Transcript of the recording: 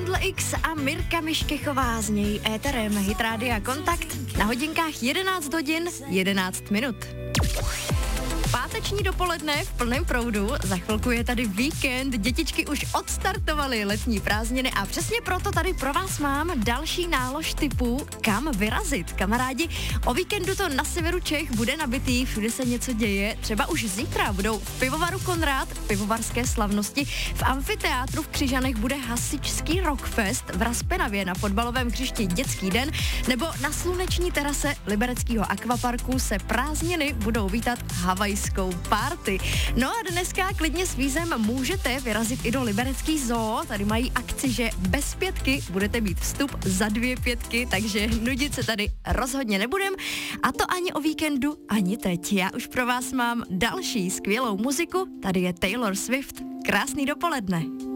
Toddle X a Mirka Miškechová, z něj éterem Hit Rádia Kontakt na hodinkách 11 hodin 11 minut. Páteční dopoledne v plném proudu, za chvilku je tady víkend, dětičky už odstartovaly letní prázdniny a přesně proto tady pro vás mám další nálož typů, kam vyrazit. Kamarádi, o víkendu to na severu Čech bude nabitý, všude se něco děje, třeba už zítra budou v pivovaru Konrád pivovarské slavnosti, v amfiteátru v Křižanech bude hasičský rockfest, v Raspenavě na fotbalovém hřišti dětský den, nebo na sluneční terase libereckého akvaparku se prázdniny budou vítat havajskou party. No a dneska klidně s vízem můžete vyrazit i do liberecký zoo, tady mají akci, že bez 5 budete mít vstup za 2 5, takže nudit se tady rozhodně nebudem a to ani o víkendu, ani teď. Já už pro vás mám další skvělou muziku, tady je Taylor Swift. Krásný dopoledne.